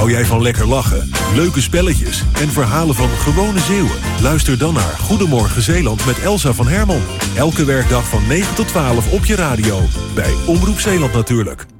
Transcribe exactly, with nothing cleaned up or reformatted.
Hou jij van lekker lachen, leuke spelletjes en verhalen van gewone Zeeuwen? Luister dan naar Goedemorgen Zeeland met Elsa van Hermon. Elke werkdag van negen tot twaalf op je radio. Bij Omroep Zeeland natuurlijk.